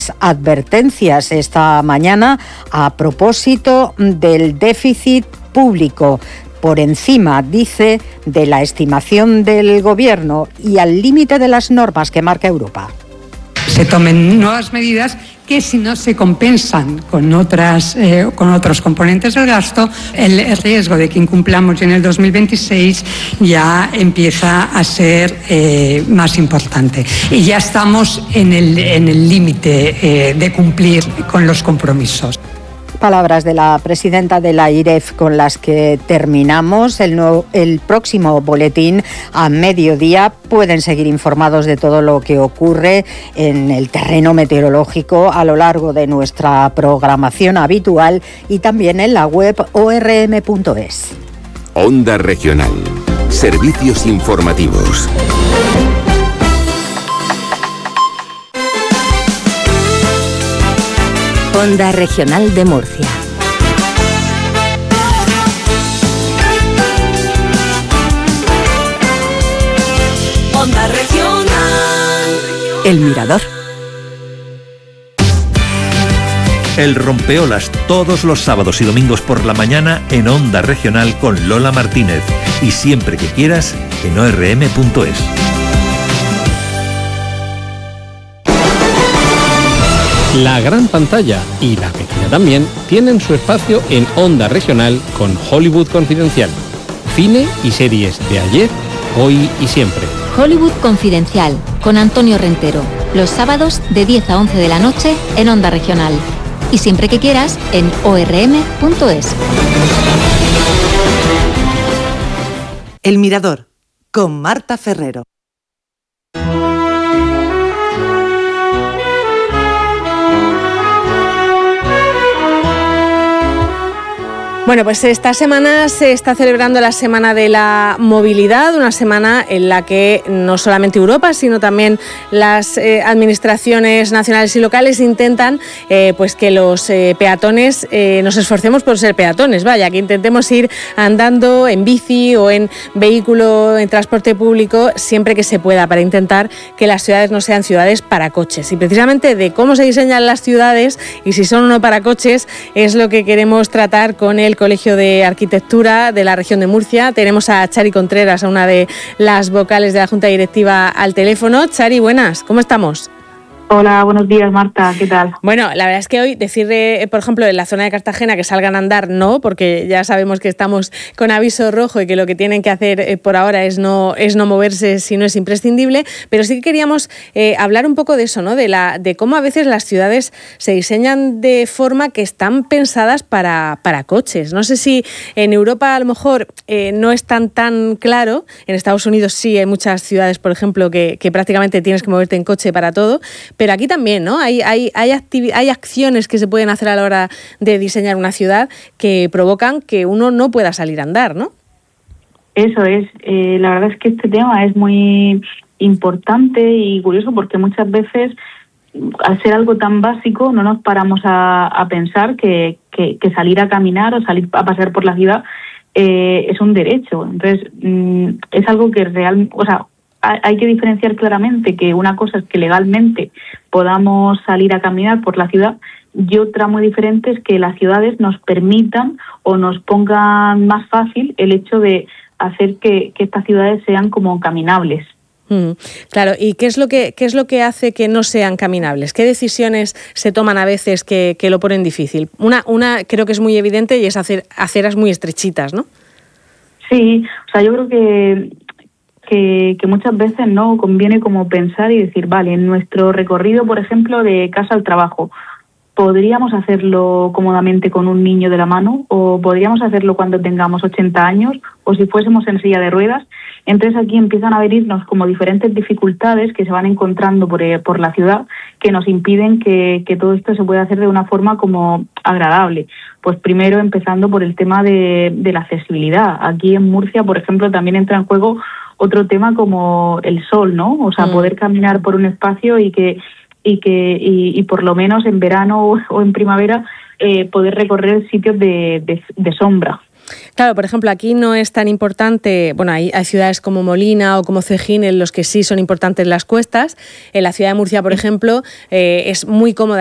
advertencias esta mañana a propósito del déficit público, por encima, dice, de la estimación del Gobierno y al límite de las normas que marca Europa. Se tomen nuevas medidas que, si no se compensan con otros componentes del gasto, el riesgo de que incumplamos en el 2026 ya empieza a ser más importante. Y ya estamos en el límite de cumplir con los compromisos. Palabras de la presidenta de la IREF con las que terminamos el próximo boletín a mediodía. Pueden seguir informados de todo lo que ocurre en el terreno meteorológico a lo largo de nuestra programación habitual y también en la web orm.es. Onda Regional. Servicios informativos. Onda Regional de Murcia. Onda Regional. El Mirador. El Rompeolas, todos los sábados y domingos por la mañana en Onda Regional con Lola Martínez. Y siempre que quieras en orm.es. La gran pantalla y la pequeña también tienen su espacio en Onda Regional con Hollywood Confidencial. Cine y series de ayer, hoy y siempre. Hollywood Confidencial con Antonio Rentero. Los sábados de 10 a 11 de la noche en Onda Regional. Y siempre que quieras en orm.es. El Mirador con Marta Ferrero. Bueno, pues esta semana se está celebrando la Semana de la Movilidad, una semana en la que no solamente Europa, sino también las administraciones nacionales y locales intentan pues que los peatones nos esforcemos por ser peatones, vaya, que intentemos ir andando en bici o en vehículo, en transporte público, siempre que se pueda, para intentar que las ciudades no sean ciudades para coches. Y precisamente de cómo se diseñan las ciudades y si son o no para coches es lo que queremos tratar con el Colegio de Arquitectura de la región de Murcia. Tenemos a Chari Contreras, a una de las vocales de la Junta Directiva, al teléfono. Chari, buenas, ¿cómo estamos? Hola, buenos días, Marta, ¿qué tal? Bueno, la verdad es que hoy decirle, por ejemplo, en la zona de Cartagena que salgan a andar, no, porque ya sabemos que estamos con aviso rojo y que lo que tienen que hacer por ahora es no moverse si no es imprescindible, pero sí que queríamos hablar un poco de eso, ¿no? De cómo a veces las ciudades se diseñan de forma que están pensadas para coches. No sé si en Europa a lo mejor no es tan claro, en Estados Unidos sí hay muchas ciudades, por ejemplo, que prácticamente tienes que moverte en coche para todo. Pero aquí también, ¿no? Hay acciones que se pueden hacer a la hora de diseñar una ciudad que provocan que uno no pueda salir a andar, ¿no? Eso es. La verdad es que este tema es muy importante y curioso porque muchas veces, al ser algo tan básico, no nos paramos a pensar que salir a caminar o salir a pasear por la ciudad es un derecho. Entonces, es algo que realmente... O sea, hay que diferenciar claramente que una cosa es que legalmente podamos salir a caminar por la ciudad y otra muy diferente es que las ciudades nos permitan o nos pongan más fácil el hecho de hacer que estas ciudades sean como caminables. Claro, ¿y qué es lo que hace que no sean caminables? ¿Qué decisiones se toman a veces que lo ponen difícil? Una creo que es muy evidente y es hacer aceras muy estrechitas, ¿no? Sí, o sea, yo creo que muchas veces no conviene como pensar y decir, vale, en nuestro recorrido, por ejemplo, de casa al trabajo, ¿podríamos hacerlo cómodamente con un niño de la mano? ¿O podríamos hacerlo cuando tengamos 80 años? ¿O si fuésemos en silla de ruedas? Entonces aquí empiezan a venirnos como diferentes dificultades que se van encontrando por la ciudad que nos impiden que todo esto se pueda hacer de una forma como agradable. Pues primero empezando por el tema de la accesibilidad. Aquí en Murcia, por ejemplo, también entra en juego otro tema como el sol, ¿no? O sea, poder caminar por un espacio y por lo menos en verano o en primavera poder recorrer sitios de sombra. Claro, por ejemplo, aquí no es tan importante, bueno, hay ciudades como Molina o como Cejín en los que sí son importantes las cuestas. En la ciudad de Murcia, por ejemplo, es muy cómoda